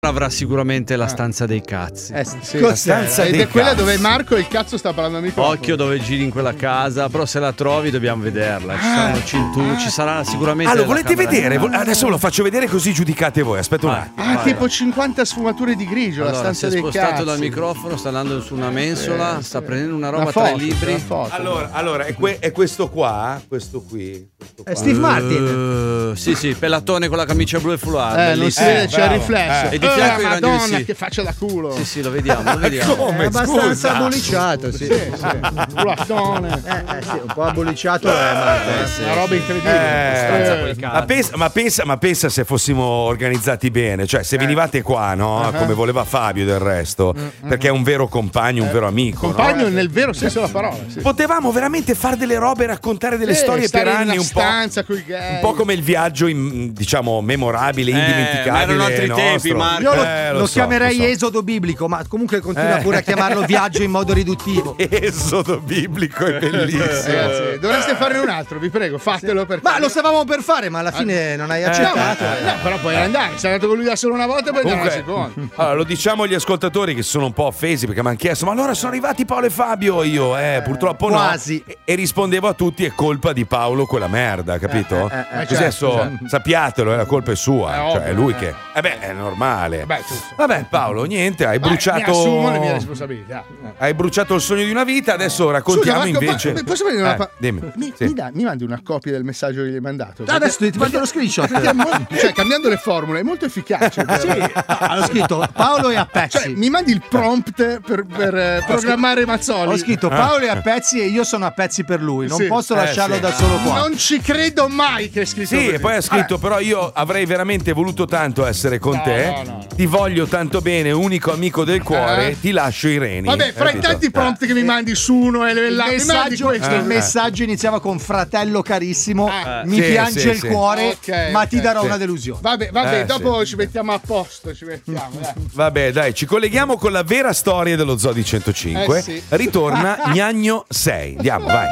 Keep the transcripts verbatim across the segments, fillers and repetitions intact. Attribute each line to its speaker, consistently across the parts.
Speaker 1: avrà sicuramente la stanza dei cazzi.
Speaker 2: Eh, sì.
Speaker 3: La stanza
Speaker 2: Ed
Speaker 3: dei
Speaker 2: è quella
Speaker 3: cazzi.
Speaker 2: dove Marco il cazzo sta parlando al microfono.
Speaker 1: Occhio dove giri in quella casa, però se la trovi dobbiamo vederla. Ci saranno cinture, ci sarà sicuramente.
Speaker 3: Ah, lo
Speaker 1: la
Speaker 3: volete
Speaker 1: camera-
Speaker 3: vedere? Vol- Adesso ve lo faccio vedere così giudicate voi. Aspetta un attimo.
Speaker 2: Ah, tipo cinquanta sfumature di grigio,
Speaker 1: Allora,
Speaker 2: la stanza
Speaker 1: si è
Speaker 2: dei
Speaker 1: spostato
Speaker 2: cazzi.
Speaker 1: dal microfono, sta andando su una mensola,
Speaker 2: Eh,
Speaker 1: sta
Speaker 2: sì.
Speaker 1: prendendo una
Speaker 2: Una
Speaker 1: roba
Speaker 2: foto,
Speaker 1: tra i libri.
Speaker 2: una foto.
Speaker 3: Allora, allora è, que- è questo qua, questo qui. Questo qua.
Speaker 4: È Steve Martin.
Speaker 1: Eh, sì, sì, pellatone con la camicia blu e foulard.
Speaker 2: Eh, non si
Speaker 1: bellissimo.
Speaker 2: vede, c'è il
Speaker 3: bravo.
Speaker 2: riflesso.
Speaker 1: Eh, e di
Speaker 2: Eh,
Speaker 1: fianco i ragni del
Speaker 2: Madonna,
Speaker 1: sì.
Speaker 2: che faccia da culo.
Speaker 1: Sì, sì, lo vediamo, lo vediamo.
Speaker 3: Come?
Speaker 4: È abbastanza
Speaker 3: Scusa.
Speaker 4: abboliciato, sì.
Speaker 2: Sì, sì. Culattone.
Speaker 4: Eh, eh, sì, un po' abboliciato è Marco.
Speaker 1: Eh, sì,
Speaker 2: Una roba
Speaker 1: sì.
Speaker 2: incredibile.
Speaker 3: Eh,
Speaker 1: Stanza quel cazzo.
Speaker 3: ma, pensa, ma, pensa, ma pensa se fossimo organizzati bene, cioè se venivate qua, no?
Speaker 2: Uh-huh.
Speaker 3: Come voleva Fabio del resto, perché è un vero compagno, un vero amico. no?
Speaker 2: Compagno nel vero senso della parola. Sì.
Speaker 3: Potevamo veramente fare delle robe, raccontare delle
Speaker 2: Eh,
Speaker 3: storie
Speaker 2: stare
Speaker 3: per
Speaker 2: in
Speaker 3: anni,
Speaker 2: una
Speaker 3: un po',
Speaker 2: stanza coi gay.
Speaker 3: un po' come il viaggio, in- diciamo, memorabile,
Speaker 1: Eh,
Speaker 3: indimenticabile.
Speaker 1: ma erano altri
Speaker 3: nostro.
Speaker 1: tempi, Marco.
Speaker 4: Io lo,
Speaker 3: Eh,
Speaker 4: lo
Speaker 3: so,
Speaker 4: chiamerei
Speaker 3: lo so.
Speaker 4: esodo biblico, ma comunque continua
Speaker 3: Eh.
Speaker 4: pure a chiamarlo viaggio in modo riduttivo.
Speaker 3: Esodo biblico è bellissimo.
Speaker 2: Ragazzi, dovreste farne un altro, vi prego, fatelo perché.
Speaker 4: Ma lo stavamo per fare, ma alla fine non hai
Speaker 2: No,
Speaker 4: accettato.
Speaker 2: ma- no, però puoi andare. Sei andato con lui da solo una volta e poi andiamo
Speaker 3: Comunque,
Speaker 2: una seconda.
Speaker 3: allora, lo diciamo agli ascoltatori che sono un po' offesi perché mi hanno chiesto: ma allora sono arrivati Paolo e Fabio? Io, eh, purtroppo
Speaker 4: quasi.
Speaker 3: no. E, e rispondevo a tutti: è colpa di Paolo quella merda, capito?
Speaker 4: Eh, eh, eh,
Speaker 3: Così
Speaker 2: certo,
Speaker 3: adesso
Speaker 2: certo.
Speaker 3: sappiatelo, eh, la colpa è sua.
Speaker 2: È
Speaker 3: cioè,
Speaker 2: ovvio,
Speaker 3: è lui
Speaker 2: eh.
Speaker 3: che. Eh beh, è normale.
Speaker 2: Beh, tu-
Speaker 3: Vabbè, Paolo, niente, hai
Speaker 2: Vai,
Speaker 3: bruciato.
Speaker 2: Mi assumo le mie responsabilità.
Speaker 3: Hai bruciato il sogno di una vita, adesso raccontiamo
Speaker 2: Marco,
Speaker 3: invece.
Speaker 2: ma- posso vedere una
Speaker 3: Eh,
Speaker 2: pa-
Speaker 3: dimmi.
Speaker 2: Mi,
Speaker 3: Sì.
Speaker 2: mi dà- mi mandi una copia del messaggio che gli hai mandato?
Speaker 4: Ah, adesso ti mando lo screenshot.
Speaker 2: Perché è mo- cioè, cambiando le formule è molto efficace. per-
Speaker 4: Sì, hanno scritto Paolo e a pezzi.
Speaker 2: Cioè, mi mandi il prompt per, per, eh, programmare Mazzoli.
Speaker 4: Ho scritto Paolo è a pezzi e io sono a pezzi per lui. Non
Speaker 2: Sì.
Speaker 4: posso
Speaker 3: Eh,
Speaker 4: lasciarlo
Speaker 3: sì.
Speaker 4: da solo qua.
Speaker 2: Non ci credo mai che hai scritto
Speaker 3: Sì,
Speaker 2: così.
Speaker 3: e poi ha scritto: però io avrei veramente voluto tanto essere con
Speaker 2: No,
Speaker 3: te.
Speaker 2: no, no.
Speaker 3: Ti voglio tanto bene, unico amico del cuore.
Speaker 2: Eh.
Speaker 3: Ti lascio i reni.
Speaker 2: Vabbè, fra i
Speaker 3: Capito?
Speaker 2: tanti prompt che mi mandi su uno e le
Speaker 4: Il
Speaker 2: là, mi mandi
Speaker 4: messaggio,
Speaker 2: questo.
Speaker 4: il messaggio iniziava con fratello carissimo,
Speaker 2: Eh.
Speaker 4: mi
Speaker 3: Sì,
Speaker 4: piange
Speaker 3: sì,
Speaker 4: il
Speaker 3: sì.
Speaker 4: cuore,
Speaker 2: Ok,
Speaker 4: ma
Speaker 2: ok,
Speaker 4: ti darò
Speaker 3: sì.
Speaker 4: una delusione.
Speaker 2: Vabbè, vabbè,
Speaker 3: Eh,
Speaker 2: dopo ci mettiamo a posto, ci mettiamo, dai.
Speaker 3: Vabbè, dai, ci colleghiamo con la vera storia dello Zoo di centocinque.
Speaker 2: Eh, sì.
Speaker 3: Ritorna Gnagno sei. Andiamo, vai.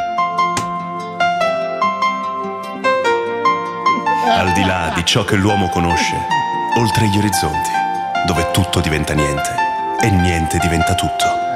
Speaker 5: Al di là di ciò che l'uomo conosce, oltre gli orizzonti, dove tutto diventa niente e niente diventa tutto.